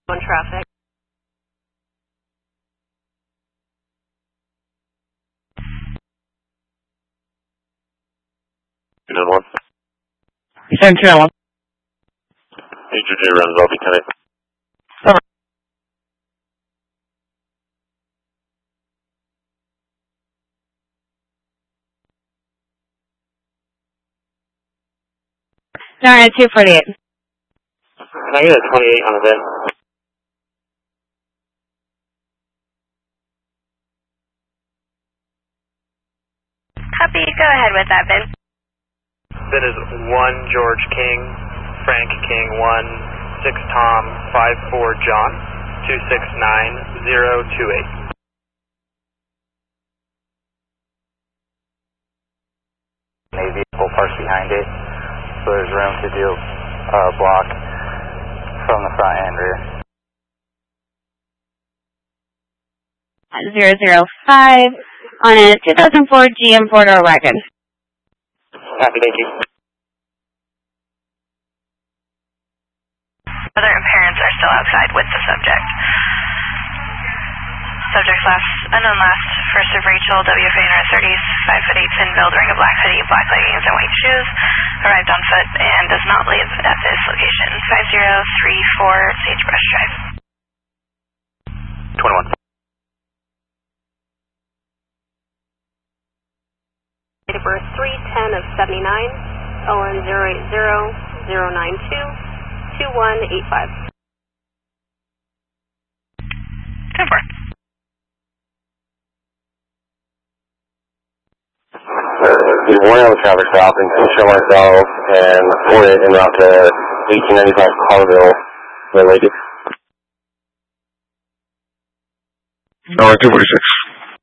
on traffic. You done one? 10-2-1. Major J runs, I'll be 10. Over. No, 248. Can I get a 28 on the bin? Copy, go ahead with that, bin. Bin is 1 George King, Frank King 1, 6 Tom, 54 John, 269028. A vehicle parked behind it, so there's room to do a block from the front and rear. 005 on a 2004 GM 4-door wagon. Happy, thank you. Mother and parents are still outside with the subject. Subject unknown last, first of Rachel, WFA in her 30s, 5'8", thin build, wearing a black hoodie, black leggings, and white shoes. Arrived on foot and does not live at this location. 5034 Sagebrush Drive. 21. Date of birth 3/10 of 79. ON 080-092-2185. 10-4. We've worn out the traffic stop and show ourselves and report it en route to 1895 Carville, related. No, 246.